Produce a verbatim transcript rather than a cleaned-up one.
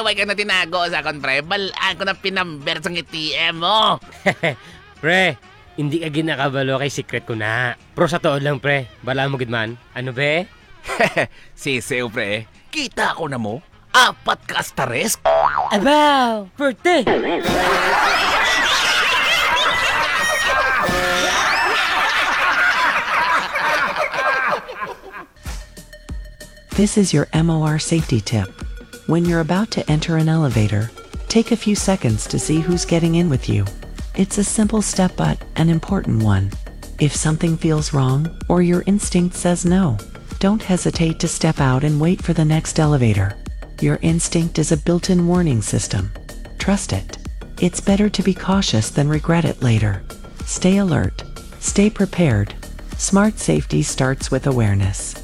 Huwag ka na tinago sa akon, pre. Balaan ko na pinamber sa A T M mo. Pre, hindi ka ginakabalo kay secret ko na. Pro sa toon lang, pre. Balaan mo gidman. Ano be? Sisew, pre. Kita ko na mo. Apat ka astares. Abaw! Perte! This is your M O R safety tip. When you're about to enter an elevator, take a few seconds to see who's getting in with you. It's a simple step but an important one. If something feels wrong or your instinct says no, don't hesitate to step out and wait for the next elevator. Your instinct is a built-in warning system. Trust it. It's better to be cautious than regret it later. Stay alert. Stay prepared. Smart safety starts with awareness.